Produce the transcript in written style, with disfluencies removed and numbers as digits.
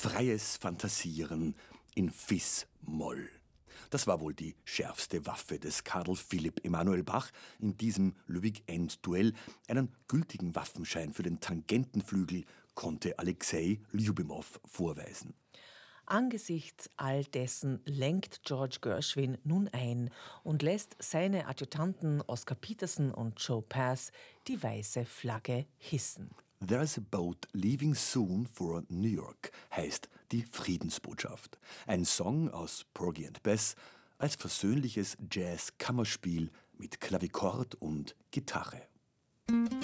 Freies Fantasieren in Fis-Moll. Das war wohl die schärfste Waffe des Karl Philipp Emanuel Bach in diesem Ludwig-End-Duell. Einen gültigen Waffenschein für den Tangentenflügel konnte Alexei Ljubimow vorweisen. Angesichts all dessen lenkt George Gershwin nun ein und lässt seine Adjutanten Oscar Peterson und Joe Pass die weiße Flagge hissen. There's a boat leaving soon for New York heißt die Friedensbotschaft. Ein Song aus Porgy and Bess als versöhnliches Jazz-Kammerspiel mit Klavichord und Gitarre.